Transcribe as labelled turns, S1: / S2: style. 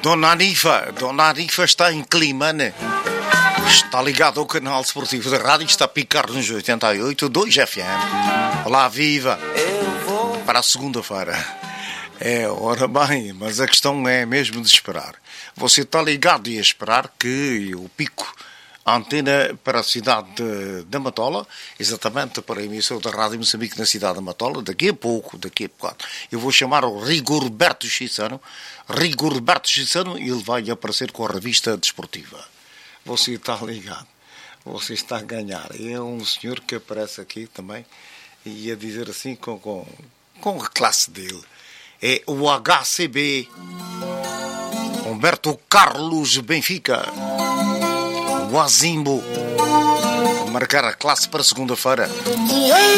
S1: Dona Anifa está em clima, né? Está ligado ao canal esportivo da rádio, está a picar nos 88.2 FM. Olá, viva! Para a segunda-feira. Ora bem, mas a questão é mesmo de esperar. Você está ligado e a esperar que o pico, a antena para a cidade de Matola, exatamente para a emissão da Rádio Moçambique na cidade de Matola, daqui a pouco, eu vou chamar o Rigorberto Chissano, e ele vai aparecer com a revista desportiva. Você está ligado, você está a ganhar. É um senhor que aparece aqui também, e a dizer assim com a classe dele. É o HCB, Humberto Carlos Benfica, o Azimbo, marcar a classe para segunda-feira.